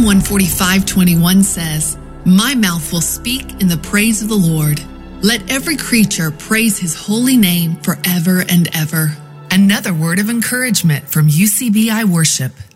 Psalm 145:21 says, "My mouth will speak in the praise of the Lord. Let every creature praise his holy name forever and ever." Another word of encouragement from UCBI Worship.